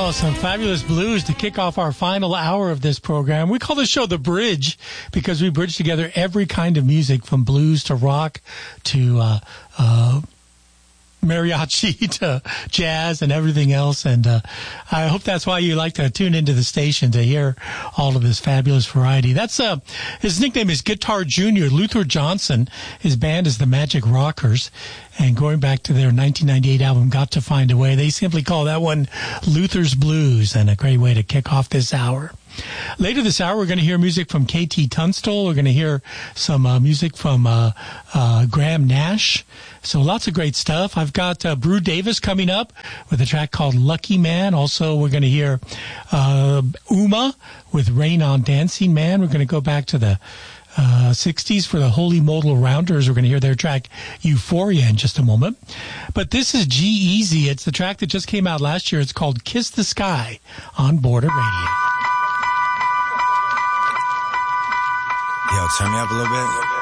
Some fabulous blues to kick off our final hour of this program. We call this show The Bridge because we bridge together every kind of music from blues to rock to mariachi to jazz and everything else. And I hope that's why you like to tune into the station to hear all of this fabulous variety. That's his nickname is Guitar Junior, Luther Johnson. His band is the Magic Rockers. And going back to their 1998 album, Got to Find a Way, they simply call that one Luther's Blues, and a great way to kick off this hour. Later this hour, we're going to hear music from KT Tunstall. We're going to hear some music from Graham Nash. So lots of great stuff. I've got Brew Davis coming up with a track called Lucky Man. Also, we're going to hear Uma with Rain on Dancing Man. We're going to go back to the 60s for the Holy Modal Rounders. We're going to hear their track Euphoria in just a moment. But this is G-Eazy. It's the track that just came out last year. It's called Kiss the Sky on Border Radio. Yo, turn me up a little bit.